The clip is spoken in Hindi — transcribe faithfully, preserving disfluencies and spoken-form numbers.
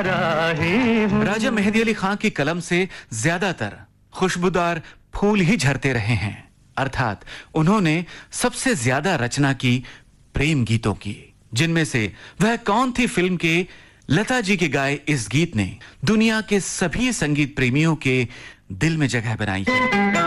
राजा मेहदी अली खां की कलम से ज्यादातर खुशबूदार फूल ही झरते रहे हैं, अर्थात उन्होंने सबसे ज्यादा रचना की प्रेम गीतों की, जिनमें से वह कौन थी फिल्म के लता जी के गाए इस गीत ने दुनिया के सभी संगीत प्रेमियों के दिल में जगह बनाई है।